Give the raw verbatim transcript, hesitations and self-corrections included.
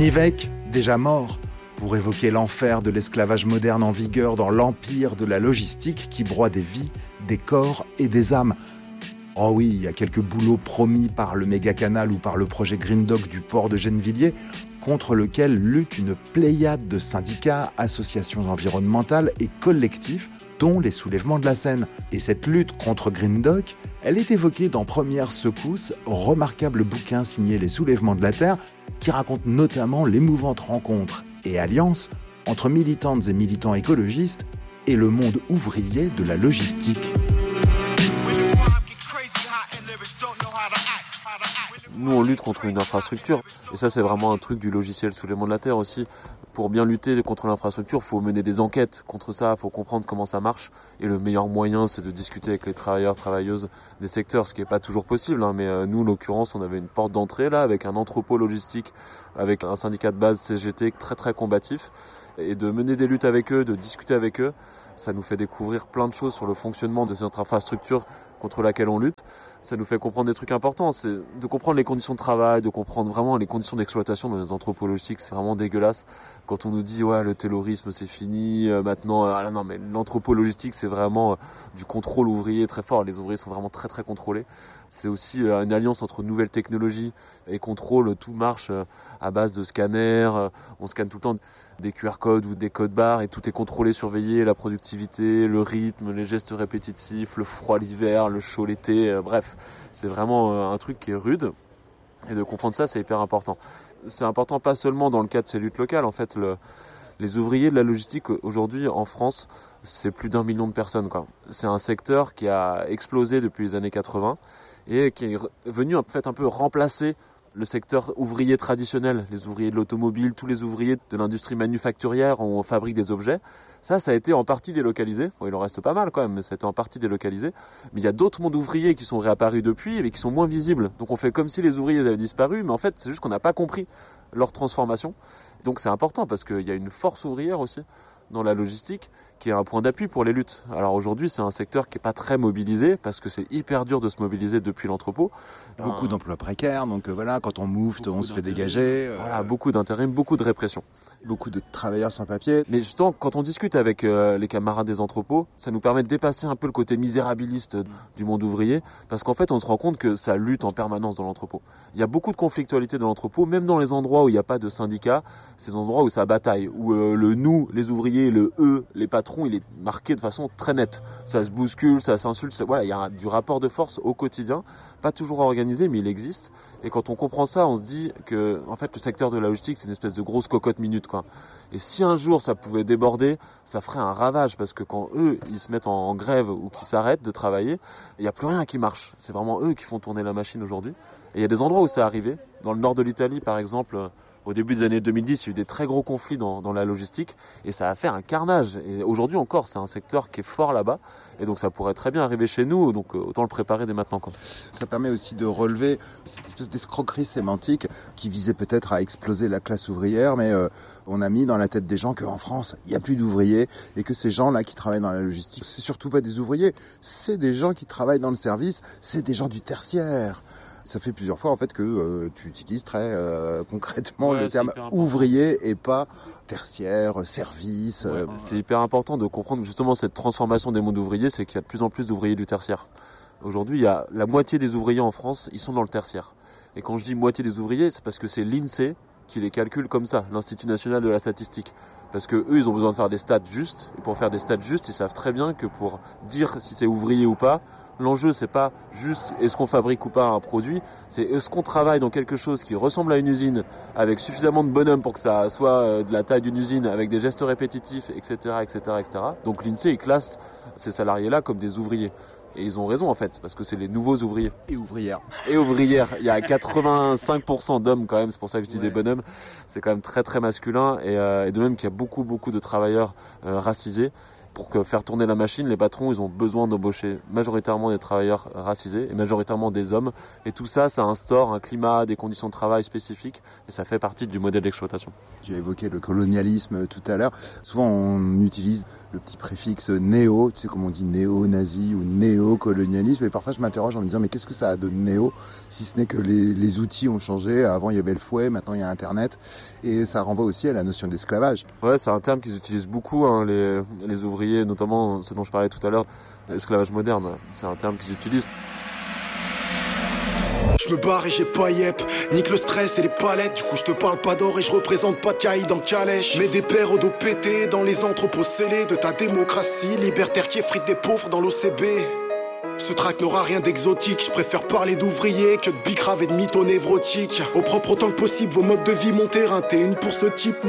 Nivek, déjà mort, pour évoquer l'enfer de l'esclavage moderne en vigueur dans l'empire de la logistique qui broie des vies, des corps et des âmes. Oh oui, il y a quelques boulots promis par le méga-canal ou par le projet Green Dock du port de Gennevilliers, contre lequel lutte une pléiade de syndicats, associations environnementales et collectifs, dont les soulèvements de la Seine. Et cette lutte contre Green Dock, elle est évoquée dans Première Secousse, remarquable bouquin signé Les Soulèvements de la Terre, qui raconte notamment l'émouvante rencontre et alliance entre militantes et militants écologistes et le monde ouvrier de la logistique. Nous, on lutte contre une infrastructure. Et ça, c'est vraiment un truc du logiciel Soulèvement de la Terre aussi. Pour bien lutter contre l'infrastructure, il faut mener des enquêtes contre ça, il faut comprendre comment ça marche. Et le meilleur moyen, c'est de discuter avec les travailleurs, travailleuses des secteurs, ce qui n'est pas toujours possible. Hein. Mais euh, nous, en l'occurrence, on avait une porte d'entrée là, avec un entrepôt logistique, avec un syndicat de base C G T très très combatif. Et de mener des luttes avec eux, de discuter avec eux, ça nous fait découvrir plein de choses sur le fonctionnement de cette infrastructure contre laquelle on lutte. Ça nous fait comprendre des trucs importants, c'est de comprendre les conditions de travail, de comprendre vraiment les conditions d'exploitation dans les entrepôts logistiques, c'est vraiment dégueulasse. Quand on nous dit ouais le taylorisme c'est fini, euh, maintenant ah non mais l'entrepôt logistique c'est vraiment euh, du contrôle ouvrier très fort, les ouvriers sont vraiment très très contrôlés. C'est aussi euh, une alliance entre nouvelles technologies et contrôle, tout marche euh, à base de scanners, euh, on scanne tout le temps des Q R codes ou des codes barres et tout est contrôlé, surveillé, la productivité, le rythme, les gestes répétitifs, le froid l'hiver, le chaud l'été, euh, bref, c'est vraiment euh, un truc qui est rude et de comprendre ça c'est hyper important. C'est important pas seulement dans le cadre de ces luttes locales, en fait le, les ouvriers de la logistique aujourd'hui en France c'est plus d'un million de personnes quoi. C'est un secteur qui a explosé depuis les années quatre-vingts et qui est venu en fait un peu remplacer le secteur ouvrier traditionnel, les ouvriers de l'automobile, tous les ouvriers de l'industrie manufacturière où on fabrique des objets. Ça, ça a été en partie délocalisé. Bon, il en reste pas mal quand même, mais ça a été en partie délocalisé. Mais il y a d'autres mondes ouvriers qui sont réapparus depuis, mais qui sont moins visibles. Donc on fait comme si les ouvriers avaient disparu, mais en fait, c'est juste qu'on n'a pas compris leur transformation. Donc c'est important parce qu'il y a une force ouvrière aussi dans la logistique qui est un point d'appui pour les luttes. Alors aujourd'hui, c'est un secteur qui n'est pas très mobilisé parce que c'est hyper dur de se mobiliser depuis l'entrepôt. Beaucoup d'emplois précaires, donc euh, voilà, quand on moufte, on se fait dégager. Euh... Voilà, beaucoup d'intérim, beaucoup de répression. Beaucoup de travailleurs sans papier. Mais justement, quand on discute avec euh, les camarades des entrepôts, ça nous permet de dépasser un peu le côté misérabiliste mmh. du monde ouvrier, parce qu'en fait, on se rend compte que ça lutte en permanence dans l'entrepôt. Il y a beaucoup de conflictualité dans l'entrepôt, même dans les endroits où il n'y a pas de syndicat, c'est des endroits où ça bataille, où euh, le nous, les ouvriers, le eux, les patrons, il est marqué de façon très nette. Ça se bouscule, ça s'insulte, ça... voilà, il y a du rapport de force au quotidien, pas toujours organisé, mais il existe. Et quand on comprend ça, on se dit que, en fait, le secteur de la logistique, c'est une espèce de grosse cocotte minute, quoi. Et si un jour ça pouvait déborder, ça ferait un ravage parce que quand eux ils se mettent en, en grève ou qu'ils s'arrêtent de travailler, il n'y a plus rien qui marche. C'est vraiment eux qui font tourner la machine aujourd'hui. Et il y a des endroits où c'est arrivé. Dans le nord de l'Italie, par exemple, au début des années deux mille dix, il y a eu des très gros conflits dans, dans la logistique et ça a fait un carnage. Et aujourd'hui encore, c'est un secteur qui est fort là-bas et donc ça pourrait très bien arriver chez nous, donc autant le préparer dès maintenant, quoi. Ça permet aussi de relever cette espèce d'escroquerie sémantique qui visait peut-être à exploser la classe ouvrière, mais euh, on a mis dans la tête des gens qu'en France, il n'y a plus d'ouvriers et que ces gens-là qui travaillent dans la logistique, c'est surtout pas des ouvriers, c'est des gens qui travaillent dans le service, c'est des gens du tertiaire. Ça fait plusieurs fois en fait que euh, tu utilises très euh, concrètement ouais, le terme ouvrier et pas tertiaire, service. Ouais, euh... C'est hyper important de comprendre justement cette transformation des mondes ouvriers, c'est qu'il y a de plus en plus d'ouvriers du tertiaire. Aujourd'hui, il y a la moitié des ouvriers en France, ils sont dans le tertiaire. Et quand je dis moitié des ouvriers, c'est parce que c'est l'INSEE qui les calcule comme ça, l'Institut National de la Statistique. Parce que eux, ils ont besoin de faire des stats justes. Et pour faire des stats justes, ils savent très bien que pour dire si c'est ouvrier ou pas, l'enjeu, c'est pas juste est-ce qu'on fabrique ou pas un produit, c'est est-ce qu'on travaille dans quelque chose qui ressemble à une usine avec suffisamment de bonhommes pour que ça soit de la taille d'une usine, avec des gestes répétitifs, et cetera, et cetera, et cetera. Donc l'INSEE, il classe ces salariés-là comme des ouvriers. Et ils ont raison en fait, parce que c'est les nouveaux ouvriers. Et ouvrières. Et ouvrières. Il y a quatre-vingt-cinq pour cent d'hommes quand même, c'est pour ça que je dis ouais. des bonhommes. C'est quand même très très masculin. Et, euh, et de même qu'il y a beaucoup beaucoup de travailleurs euh, racisés. Pour que faire tourner la machine, les patrons, ils ont besoin d'embaucher majoritairement des travailleurs racisés et majoritairement des hommes. Et tout ça, ça instaure un climat, des conditions de travail spécifiques et ça fait partie du modèle d'exploitation. Tu as évoqué le colonialisme tout à l'heure. Souvent, on utilise le petit préfixe néo, tu sais comme on dit néo-nazi ou néo-colonialisme. Et parfois, je m'interroge en me disant, mais qu'est-ce que ça a de néo, si ce n'est que les, les outils ont changé. Avant, il y avait le fouet, maintenant, il y a Internet. Et ça renvoie aussi à la notion d'esclavage. Ouais, c'est un terme qu'ils utilisent beaucoup, hein, les, les ouvriers, notamment ce dont je parlais tout à l'heure, l'esclavage moderne. C'est un terme qu'ils utilisent. Je me barre et j'ai pas yep, nique le stress et les palettes. Du coup je te parle pas d'or et je représente pas de caïd dans calèche. Mets des paires au dos pété dans les entrepôts scellés de ta démocratie libertaire qui effrite des pauvres dans l'O C B. Ce track n'aura rien d'exotique, je préfère parler d'ouvriers que de bicrave et de mythos névrotiques. Au propre autant que possible vos modes de vie m'ont éreinté, une pour ce type